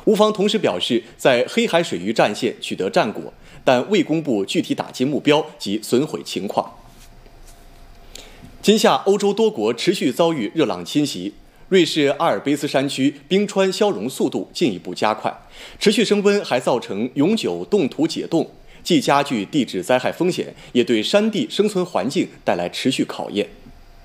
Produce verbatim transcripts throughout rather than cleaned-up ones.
乌方同时表示，在黑海水域战线取得战果，但未公布具体打击目标及损毁情况。今夏，欧洲多国持续遭遇热浪侵袭，瑞士阿尔卑斯山区冰川消融速度进一步加快，持续升温还造成永久冻土解冻，既加剧地质灾害风险，也对山地生存环境带来持续考验。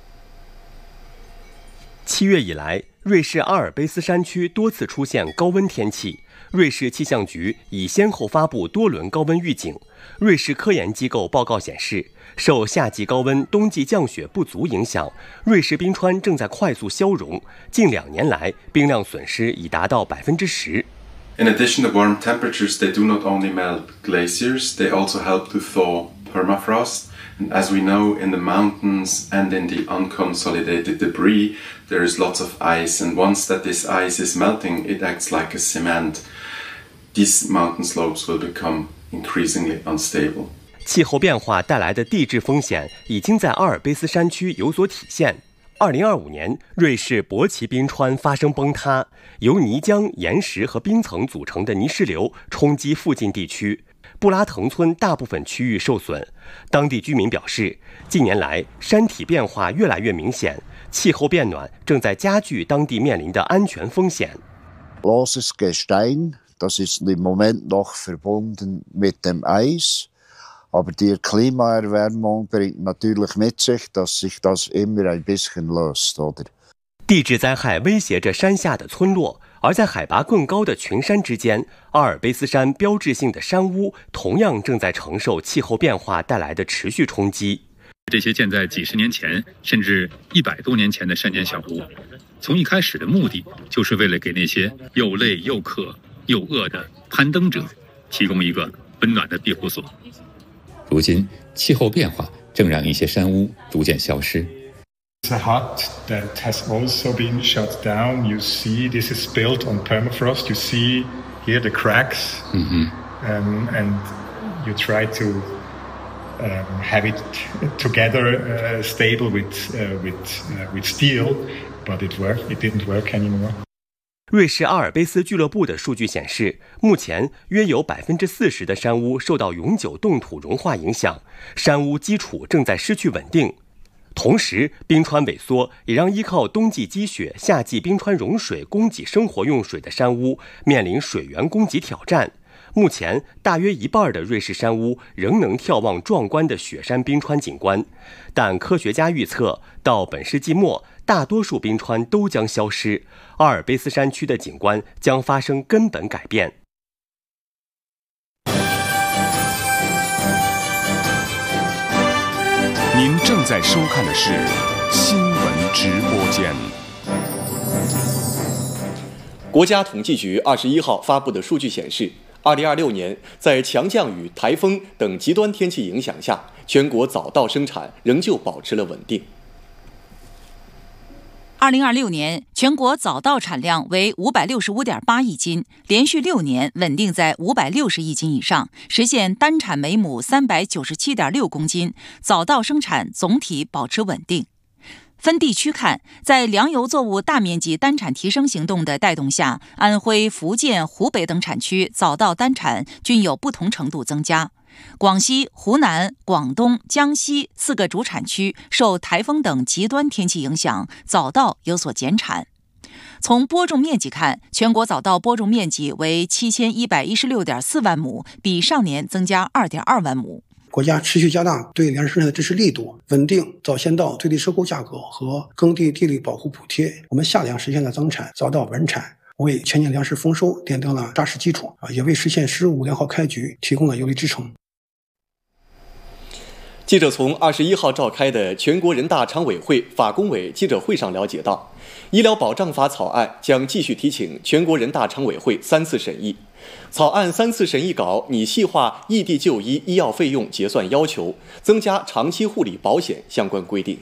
七月以来，瑞士阿尔卑斯山区多次出现高温天气，瑞士气象局已先后发布多轮高温预警。瑞士科研机构报告显示，受夏季高温、冬季降雪不足影响，瑞士冰川正在快速消融，近两年来冰量损失已达到百分之十。 In addition, the warm temperatures, they do not only melt glaciers, they also help to thaw permafrost. And as we know, in the mountains and in the unconsolidated debris, there is lots of ice. And once that this ice is melting, it acts like a cement. These mountain slopes will become increasingly unstable. 气候变化带来的地质风险已经在阿尔卑斯山区有所体现。二零二五年，瑞士博奇冰川发生崩塌，由泥浆、岩石和冰层组成的泥石流冲击附近地区。布拉滕村大部分区域受损，当地居民表示，近年来山体变化越来越明显，气候变暖正在加剧当地面临的安全风险。 Loses Gestein, das ist im Moment noch verbunden mit dem Eis, aber die Klimaerwärmung bringt natürlich mit sich, dass sich das immer ein bisschen löst, oder? 地质灾害威胁着山下的村落，而在海拔更高的群山之间，阿尔卑斯山标志性的山屋同样正在承受气候变化带来的持续冲击。 这些建在几十年前甚至一百多年前的山间小屋，从一开始的目的就是为了给那些又累又渴又饿的攀登者提供一个温暖的庇护所。 如今，气候变化正让一些山屋逐渐消失。 It's a hut that has also been shut down. You see, this is built on permafrost. You see here the cracks, mm-hmm. um, and you try to um, have it together, uh, stable with uh, with uh, with steel, but it worked. It didn't work anymore. 瑞士阿尔卑斯俱乐部的数据显示，目前约有百分之四十的山屋受到永久冻土融化影响，山屋基础正在失去稳定。同时，冰川萎缩也让依靠冬季积雪、夏季冰川融水供给生活用水的山屋面临水源供给挑战。目前，大约一半的瑞士山屋仍能眺望壮观的雪山冰川景观，但科学家预测，到本世纪末，大多数冰川都将消失，阿尔卑斯山区的景观将发生根本改变。 您正在收看的是新闻直播间。 国家统计局二十一号发布的数据显示，二零二六年在强降雨、台风等极端天气影响下，全国早稻生产仍旧保持了稳定。 二零二六年，全国早稻产量为五百六十五点八亿斤，连续六年稳定在五百六十亿斤以上，实现单产每亩三百九十七点六公斤，早稻生产总体保持稳定。分地区看，在粮油作物大面积单产提升行动的带动下，安徽、福建、湖北等产区早稻单产均有不同程度增加。广西、湖南、广东、江西四个主产区受台风等极端天气影响，早稻有所减产。从播种面积看，全国早稻播种面积为七千一百一十六点四万亩，比上年增加二点二万亩。 国家持续加大对粮食生产的支持力度，稳定早先稻最低收购价格和耕地地力保护补贴，我们夏粮实现了增产，早稻稳产，为全年粮食丰收奠定了扎实基础，也为实现“十五”良好开局提供了有力支撑。 记者从二十一号召开的全国人大常委会法工委记者会上了解到，医疗保障法草案将继续提请全国人大常委会三次审议。草案三次审议稿拟细化异地就医医药费用结算要求，增加长期护理保险相关规定。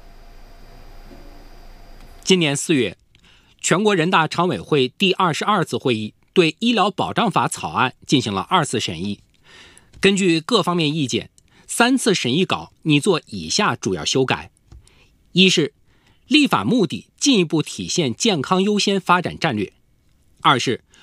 今年四月，全国人大常委会第二十二次会议对医疗保障法草案进行了二次审议。根据各方面意见，三次审议稿拟做以下主要修改：一是立法目的进一步体现健康优先发展战略；二是